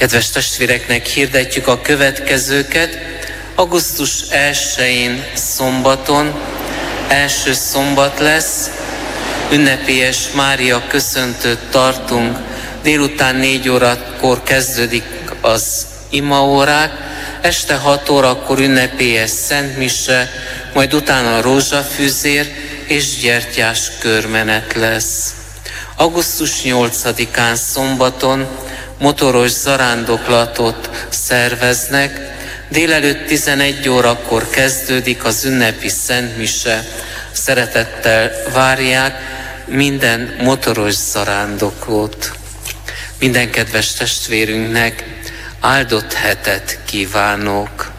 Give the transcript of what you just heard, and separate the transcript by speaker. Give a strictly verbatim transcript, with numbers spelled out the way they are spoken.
Speaker 1: Kedves testvéreknek hirdetjük a következőket. augusztus elsején szombaton, első szombat lesz, ünnepélyes Mária köszöntőt tartunk, délután négy órakor kezdődik az imaórák, este hat órakor ünnepélyes szentmise, majd utána rózsafűzér és gyertyás körmenet lesz. augusztus nyolcadikán szombaton motoros zarándoklatot szerveznek, délelőtt tizenegy órakor kezdődik az ünnepi szentmise. Szeretettel várják minden motoros zarándoklót. Minden kedves testvérünknek áldott hetet kívánok!